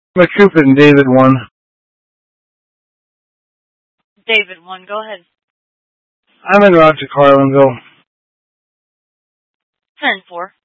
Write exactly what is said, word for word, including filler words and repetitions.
McCupid and David one. David one, go ahead. I'm in route to Carlinville. ten four.